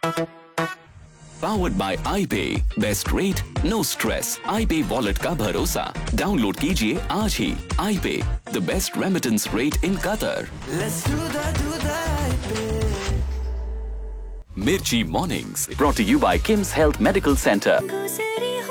Powered by iPay, best rate, no stress. iPay wallet का भरोसा। Download कीजिए आज ही। iPay, the best remittance rate in Qatar. Let's do the iPay. Mirchi Mornings, brought to you by Kim's Health Medical Center.